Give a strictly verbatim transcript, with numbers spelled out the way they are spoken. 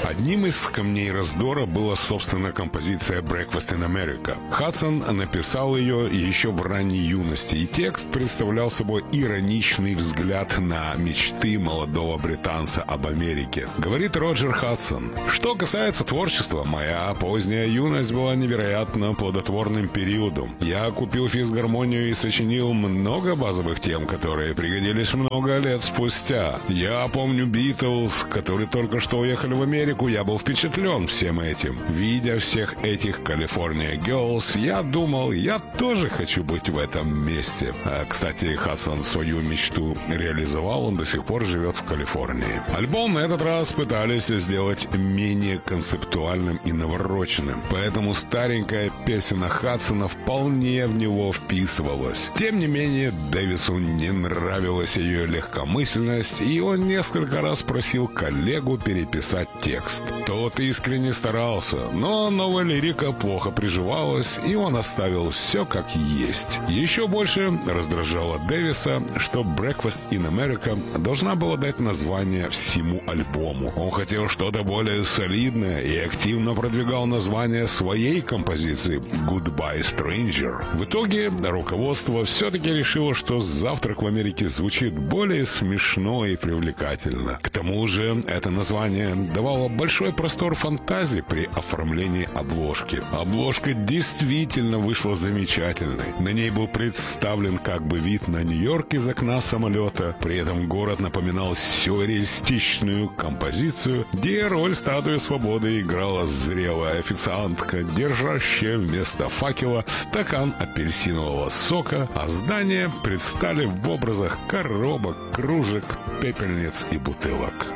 Одним из камней раздора была, собственно, композиция «Breakfast in America». Хадсон написал ее еще в ранней юности, и текст представлял собой ироничный взгляд на мечты молодого британца об Америке. Говорит Роджер Хадсон: «Что касается творчества, моя поздняя юность была невероятно плодотворным периодом. Я купил физгармонию и сочинил много базовых тем, которые пригодились много лет спустя. Я помню Битлз, которые только что уехали в Америку, я был впечатлен всем этим. Видя всех этих California Girls, я думал, я тоже хочу быть в этом месте». А, кстати, Хадсон свою мечту реализовал, он до сих пор живет в Калифорнии. Альбом на этот раз пытались сделать менее концептуальным и навороченным, поэтому старенькая песня Хадсона вполне в него вписывалась. Тем не менее, Дэвису не нравилась ее легкомысленность, и он несколько раз просил коллегу переписать текст. Тот искренне старался, но новая лирика плохо приживалась, и он оставил все как есть. Еще больше раздражало Дэвиса, что «Breakfast in America» должна была дать название всему альбому. Он хотел что-то более солидное и активно продвигал название своей композиции «Goodbye Stranger». В итоге руководство все-таки решило, что «Завтрак в Америке» звучит более смешно и привлекательно. К тому же это название давало большой простор фантазии при оформлении обложки. Обложка действительно вышла замечательной. На ней был представлен как бы вид на Нью-Йорк из окна самолета. При этом город напоминал сюрреалистичную композицию, где роль статуи свободы играла зрелая официантка, держащая вместо факела стакан апельсинового сока, а здания предстали в образах коробок, кружек, пепельниц и бутылок.